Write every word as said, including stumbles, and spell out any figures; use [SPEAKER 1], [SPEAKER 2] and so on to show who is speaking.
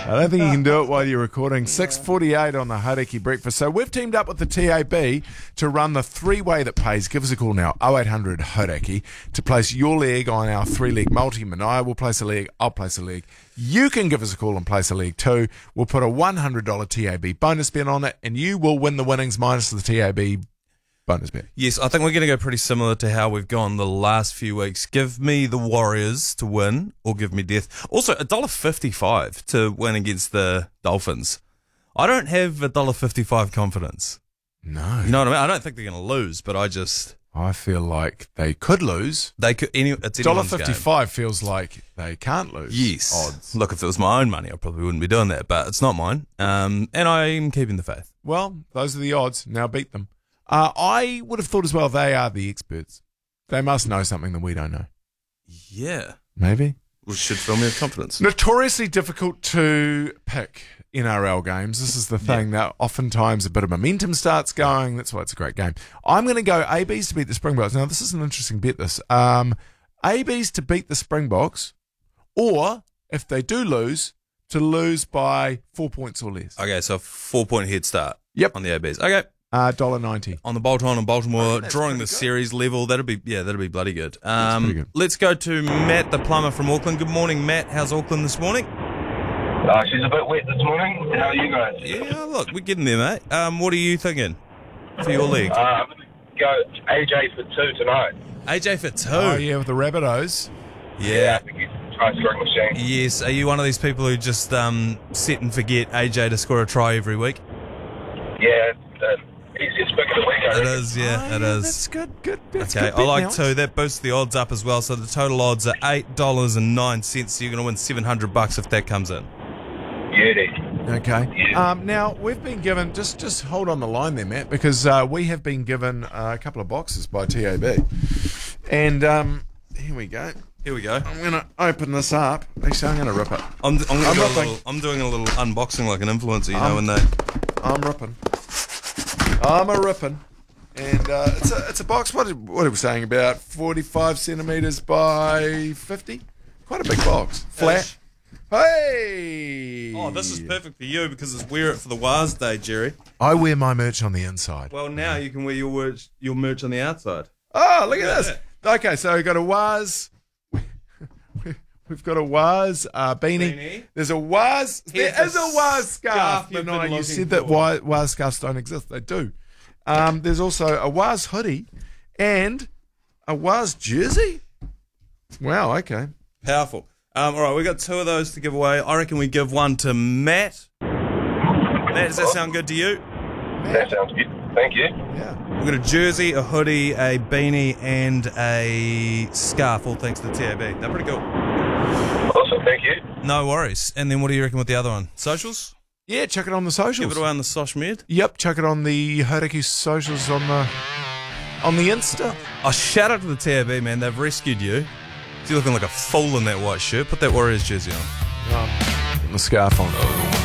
[SPEAKER 1] I don't think you can do it while you're recording. six forty-eight on the Hauriki Breakfast. So we've teamed up with the T A B to run the three-way that pays. Give us a call now, oh eight hundred Hauriki, to place your leg on our three-leg multi. Mania will place a leg, I'll place a leg. You can give us a call and place a leg too. We'll put a one hundred dollars T A B bonus bet on it, and you will win the winnings minus the T A B bonus bet.
[SPEAKER 2] Yes, I think we're going to go pretty similar to how we've gone the last few weeks. Give me the Warriors to win, or give me death. Also, one dollar fifty-five to win against the Dolphins. I don't have one dollar fifty-five confidence.
[SPEAKER 1] No.
[SPEAKER 2] You know what I mean? I don't think they're going to lose, but I just...
[SPEAKER 1] I feel like they could lose.
[SPEAKER 2] They could. Any, it's
[SPEAKER 1] one dollar
[SPEAKER 2] anyone's game.
[SPEAKER 1] fifty-five feels like they can't lose.
[SPEAKER 2] Yes.
[SPEAKER 1] Odds.
[SPEAKER 2] Look, if it was my own money, I probably wouldn't be doing that, but it's not mine. Um, and I'm keeping the faith.
[SPEAKER 1] Well, those are the odds. Now beat them. Uh, I would have thought as well they are the experts. They must know something that we don't know.
[SPEAKER 2] Yeah.
[SPEAKER 1] Maybe.
[SPEAKER 2] Which should fill me with confidence.
[SPEAKER 1] Notoriously difficult to pick N R L games. This is the thing yeah. that oftentimes a bit of momentum starts going. That's why it's a great game. I'm going to go A Bs to beat the Springboks. Now, this is an interesting bet, this. Um, A Bs to beat the Springboks, or, if they do lose, to lose by four points or less.
[SPEAKER 2] Okay, so four-point head start
[SPEAKER 1] Yep.
[SPEAKER 2] on the A Bs. Okay.
[SPEAKER 1] Uh, one dollar ninety.
[SPEAKER 2] On the Bolton and Baltimore, drawing the
[SPEAKER 1] good.
[SPEAKER 2] series level. That'll be, yeah, that'll be bloody good. Um,
[SPEAKER 1] pretty good.
[SPEAKER 2] Let's go to Matt, the plumber from Auckland. Good morning, Matt. How's Auckland this morning?
[SPEAKER 3] Uh, she's a bit wet this morning. How are you guys?
[SPEAKER 2] Yeah, look, we're getting there, mate. Um, what are you thinking for your league?
[SPEAKER 3] Uh, I'm going to go A J for two tonight.
[SPEAKER 2] A J for two.
[SPEAKER 1] Oh, yeah, with the Rabbitohs.
[SPEAKER 2] Yeah.
[SPEAKER 3] I think he's a try scoring machine.
[SPEAKER 2] Yes. Are you one of these people who just um, set and forget A J to score a try every week?
[SPEAKER 3] Yeah, the easiest pick of the week, I
[SPEAKER 2] It
[SPEAKER 3] reckon.
[SPEAKER 2] is, yeah,
[SPEAKER 1] Oh,
[SPEAKER 2] it
[SPEAKER 1] yeah,
[SPEAKER 2] is.
[SPEAKER 1] That's good, good. That's
[SPEAKER 2] Okay,
[SPEAKER 1] good
[SPEAKER 2] I
[SPEAKER 1] bet,
[SPEAKER 2] like
[SPEAKER 1] Nels.
[SPEAKER 2] two. That boosts the odds up as well. So the total odds are eight dollars and nine cents. So you're going to win seven hundred bucks if that comes in.
[SPEAKER 3] Beauty.
[SPEAKER 1] Okay.
[SPEAKER 3] Yeah.
[SPEAKER 1] Um, now, we've been given, just just hold on the line there, Matt, because uh, we have been given uh, a couple of boxes by T A B. And um, here we go.
[SPEAKER 2] Here we go.
[SPEAKER 1] I'm going to open this up. Actually, I'm going to rip it.
[SPEAKER 2] I'm, I'm, gonna
[SPEAKER 1] I'm
[SPEAKER 2] do a
[SPEAKER 1] ripping.
[SPEAKER 2] little, I'm doing a little unboxing like an influencer, you know,
[SPEAKER 1] Um,
[SPEAKER 2] when they...
[SPEAKER 1] I'm ripping. I'm a ripping. And uh, it's a it's a box, what, what are we saying, about forty-five centimetres by fifty? Quite a big box. Flat.
[SPEAKER 2] Ish.
[SPEAKER 1] Hey!
[SPEAKER 2] Oh, this is perfect for you because it's wear it for the Waz Day, Jerry.
[SPEAKER 1] I wear my merch on the inside.
[SPEAKER 2] Well, now you can wear your merch, your merch on the outside.
[SPEAKER 1] Oh, look at
[SPEAKER 2] Look at
[SPEAKER 1] this. Okay, so we've got a Waz. We've got a Waz uh, beanie.
[SPEAKER 2] Beanie.
[SPEAKER 1] There's a Waz. There
[SPEAKER 2] Here's
[SPEAKER 1] is
[SPEAKER 2] the
[SPEAKER 1] a Waz scarf.
[SPEAKER 2] scarf
[SPEAKER 1] But
[SPEAKER 2] you've
[SPEAKER 1] no,
[SPEAKER 2] been
[SPEAKER 1] you
[SPEAKER 2] looking
[SPEAKER 1] said that
[SPEAKER 2] for.
[SPEAKER 1] Waz, Waz scarves don't exist. They do. Um, there's also a Waz hoodie and a Waz jersey. Wow, okay.
[SPEAKER 2] Powerful. Um, all right, we got two of those to give away. I reckon we give one to Matt. Matt, does that sound good to you?
[SPEAKER 3] That sounds good. Thank you.
[SPEAKER 1] Yeah.
[SPEAKER 2] We've got a jersey, a hoodie, a beanie, and a scarf, all thanks to the T A B. They're pretty cool.
[SPEAKER 3] Awesome, thank you.
[SPEAKER 2] No worries. And then what do you reckon with the other one? Socials?
[SPEAKER 1] Yeah, chuck it on the socials.
[SPEAKER 2] Give it away on the Sosh Med.
[SPEAKER 1] Yep, chuck it on the Hauriki socials on the on the Insta.
[SPEAKER 2] Oh, shout out to the T A B, man. They've rescued you. You're looking like a fool in that white shirt. Put that Warriors jersey on.
[SPEAKER 1] Um, the scarf on.